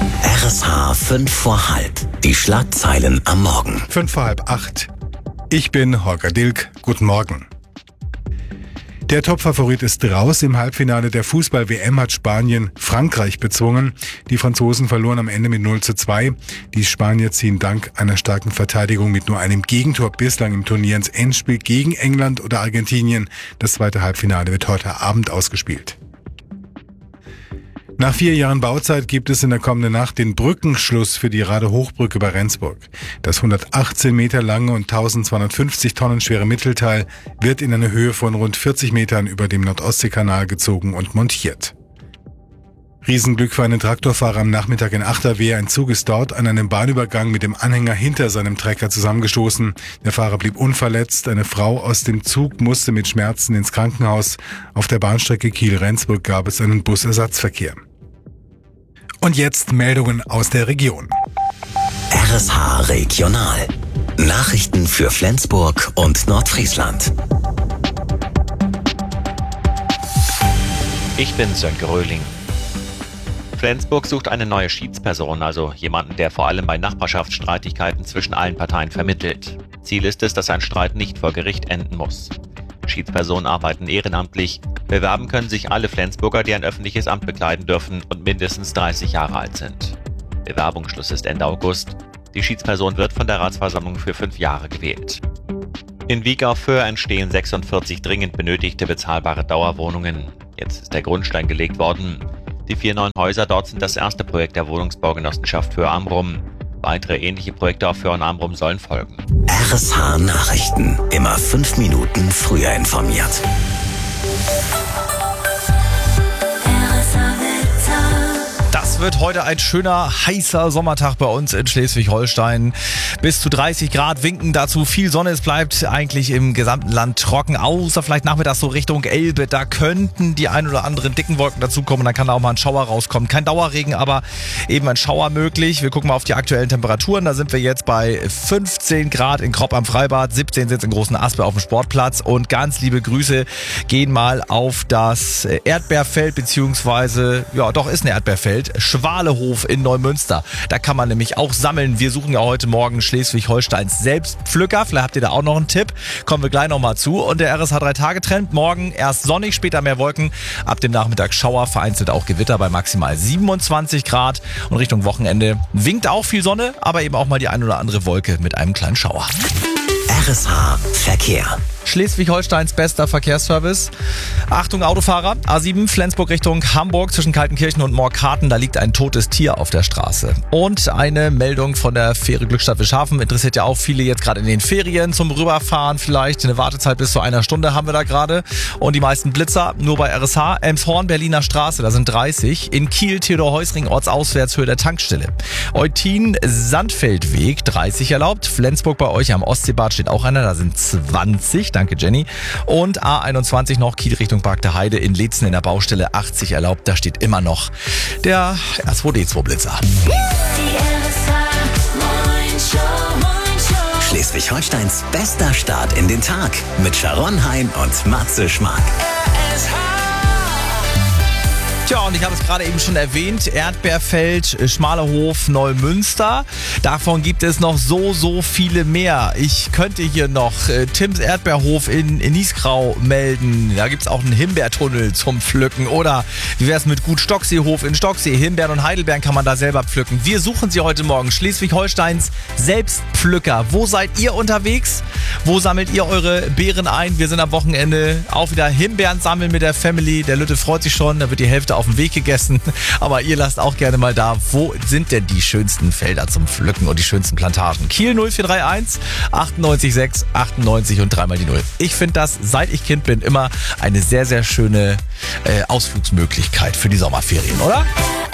RSH 5 vor halb. Die Schlagzeilen am Morgen. 5 vor halb 8. Ich bin Holger Dilk. Guten Morgen. Der Topfavorit ist raus. Im Halbfinale der Fußball-WM hat Spanien Frankreich bezwungen. Die Franzosen verloren am Ende mit 0:2. Die Spanier ziehen dank einer starken Verteidigung mit nur einem Gegentor bislang im Turnier ins Endspiel gegen England oder Argentinien. Das zweite Halbfinale wird heute Abend ausgespielt. Nach 4 Jahren Bauzeit gibt es in der kommenden Nacht den Brückenschluss für die Radehochbrücke bei Rendsburg. Das 118 Meter lange und 1250 Tonnen schwere Mittelteil wird in eine Höhe von rund 40 Metern über dem Nordostseekanal gezogen und montiert. Riesenglück für einen Traktorfahrer am Nachmittag in Achterwehe. Ein Zug ist dort an einem Bahnübergang mit dem Anhänger hinter seinem Trecker zusammengestoßen. Der Fahrer blieb unverletzt. Eine Frau aus dem Zug musste mit Schmerzen ins Krankenhaus. Auf der Bahnstrecke Kiel-Rendsburg gab es einen Busersatzverkehr. Und jetzt Meldungen aus der Region. RSH Regional. Nachrichten für Flensburg und Nordfriesland. Ich bin Sönke Röhling. Flensburg sucht eine neue Schiedsperson, also jemanden, der vor allem bei Nachbarschaftsstreitigkeiten zwischen allen Parteien vermittelt. Ziel ist es, dass ein Streit nicht vor Gericht enden muss. Schiedspersonen arbeiten ehrenamtlich. Bewerben können sich alle Flensburger, die ein öffentliches Amt bekleiden dürfen und mindestens 30 Jahre alt sind. Bewerbungsschluss ist Ende August. Die Schiedsperson wird von der Ratsversammlung für 5 Jahre gewählt. In Wieg auf Föhr entstehen 46 dringend benötigte bezahlbare Dauerwohnungen. Jetzt ist der Grundstein gelegt worden. Die 4 neuen Häuser dort sind das erste Projekt der Wohnungsbaugenossenschaft Föhr-Amrum. Weitere ähnliche Projekte auf Föhr und Amrum sollen folgen. RSH Nachrichten. Immer 5 Minuten früher informiert. Das wird heute ein schöner, heißer Sommertag bei uns in Schleswig-Holstein. Bis zu 30 Grad winken dazu viel Sonne. Es bleibt eigentlich im gesamten Land trocken, außer vielleicht nachmittags so Richtung Elbe. Da könnten die ein oder anderen dicken Wolken dazukommen. Dann kann da auch mal ein Schauer rauskommen. Kein Dauerregen, aber eben ein Schauer möglich. Wir gucken mal auf die aktuellen Temperaturen. Da sind wir jetzt bei 15 Grad in Kropp am Freibad, 17 sind in Großen Aspe auf dem Sportplatz. Und ganz liebe Grüße gehen mal auf das Erdbeerfeld, beziehungsweise, ja doch, ist ein Erdbeerfeld. Schwalehof in Neumünster. Da kann man nämlich auch sammeln. Wir suchen ja heute Morgen Schleswig-Holsteins Selbstpflücker. Vielleicht habt ihr da auch noch einen Tipp. Kommen wir gleich nochmal zu. Und der RSH 3-Tage-Trend. Morgen erst sonnig, später mehr Wolken. Ab dem Nachmittag Schauer, vereinzelt auch Gewitter bei maximal 27 Grad. Und Richtung Wochenende winkt auch viel Sonne, aber eben auch mal die ein oder andere Wolke mit einem kleinen Schauer. RSH Verkehr. Schleswig-Holsteins bester Verkehrsservice. Achtung Autofahrer, A7 Flensburg Richtung Hamburg zwischen Kaltenkirchen und Morkarten, da liegt ein totes Tier auf der Straße. Und eine Meldung von der Fähre Glückstadt Wischhafen, interessiert ja auch viele jetzt gerade in den Ferien zum Rüberfahren, vielleicht eine Wartezeit bis zu 1 Stunde haben wir da gerade. Und die meisten Blitzer nur bei RSH. Elmshorn, Berliner Straße, da sind 30. In Kiel, Theodor-Heuss-Ring, ortsauswärts Höhe der Tankstelle. Eutin, Sandfeldweg, 30 erlaubt. Flensburg bei euch am Ostseebad steht auch einer, da sind 20. Danke, Jenny. Und A21 noch Kiel Richtung Park der Heide in Leetzen in der Baustelle 80 erlaubt. Da steht immer noch der R2D2-Blitzer. Schleswig-Holsteins bester Start in den Tag mit Sharon Hein und Matze Schmark. Tja, und ich habe es gerade eben schon erwähnt, Erdbeerfeld, Schmalehof, Neumünster. Davon gibt es noch so viele mehr. Ich könnte hier noch Tims Erdbeerhof in Niesgrau melden. Da gibt es auch einen Himbeertunnel zum Pflücken. Oder wie wäre es mit Gut Stockseehof in Stocksee? Himbeeren und Heidelbeeren kann man da selber pflücken. Wir suchen sie heute Morgen. Schleswig-Holsteins Selbstpflücker. Wo seid ihr unterwegs? Wo sammelt ihr eure Beeren ein? Wir sind am Wochenende auch wieder Himbeeren sammeln mit der Family. Der Lütte freut sich schon. Da wird die Hälfte auf dem Weg gegessen. Aber ihr lasst auch gerne mal da, wo sind denn die schönsten Felder zum Pflücken und die schönsten Plantagen? Kiel 0431 98 98 und 3 mal die 0. Ich finde das, seit ich Kind bin, immer eine sehr schöne Ausflugsmöglichkeit für die Sommerferien, oder?